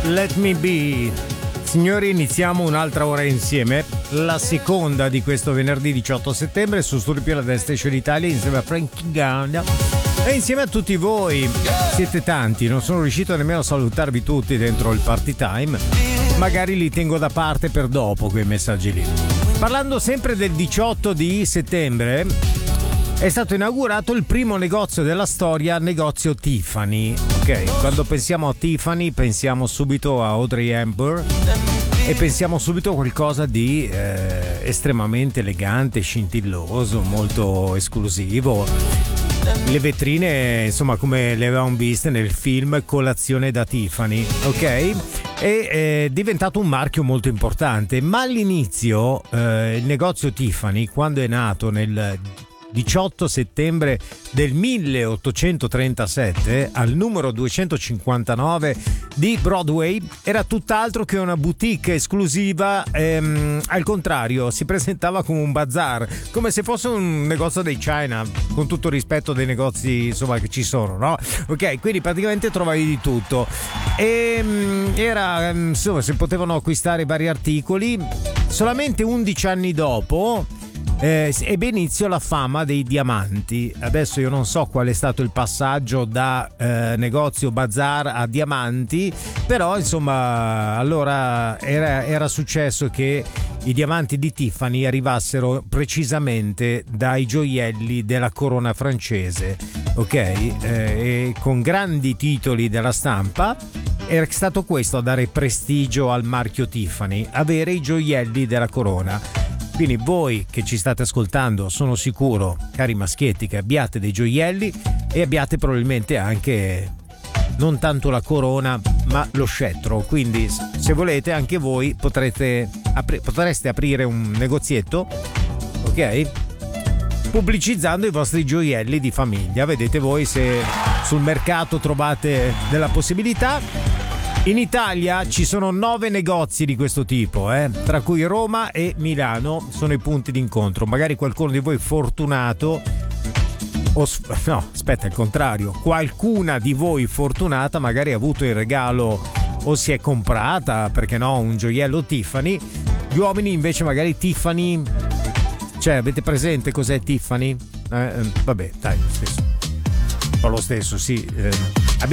Let Me Be. Signori, iniziamo un'altra ora insieme, la seconda di questo venerdì 18 settembre su Studio Planet Station Italia insieme a Frankie Ganda e insieme a tutti voi. Siete tanti, non sono riuscito nemmeno a salutarvi tutti dentro il party time, magari li tengo da parte per dopo quei messaggi lì. Parlando sempre del 18 di settembre, è stato inaugurato il primo negozio della storia, negozio Tiffany. Ok, quando pensiamo a Tiffany pensiamo subito a Audrey Hepburn e pensiamo subito a qualcosa di estremamente elegante, scintilloso, molto esclusivo. Le vetrine, insomma, come le avevamo viste nel film Colazione da Tiffany, ok? È diventato un marchio molto importante, ma all'inizio il negozio Tiffany, quando è nato nel 18 settembre del 1837 al numero 259 di Broadway, era tutt'altro che una boutique esclusiva, al contrario si presentava come un bazar, come se fosse un negozio dei China, con tutto il rispetto dei negozi insomma che ci sono, no? Ok, quindi praticamente trovavi di tutto e era insomma, si potevano acquistare vari articoli. Solamente 11 anni dopo ebbe inizio la fama dei diamanti. Adesso io non so qual è stato il passaggio da negozio bazar a diamanti, però insomma allora era successo che i diamanti di Tiffany arrivassero precisamente dai gioielli della corona francese, ok? E con grandi titoli della stampa. Era stato questo a dare prestigio al marchio Tiffany, avere i gioielli della corona. Quindi voi che ci state ascoltando, sono sicuro, cari maschietti, che abbiate dei gioielli e abbiate probabilmente anche non tanto la corona ma lo scettro. Quindi se volete anche voi potreste aprire un negozietto, ok? Pubblicizzando i vostri gioielli di famiglia. Vedete voi se sul mercato trovate della possibilità. In Italia ci sono 9 negozi di questo tipo, tra cui Roma e Milano sono i punti d'incontro. Magari qualcuno di voi fortunato, il contrario, qualcuna di voi fortunata magari ha avuto il regalo o si è comprata, perché no, un gioiello Tiffany. Gli uomini invece magari Tiffany, cioè avete presente cos'è Tiffany? Vabbè, dai, lo stesso, sì.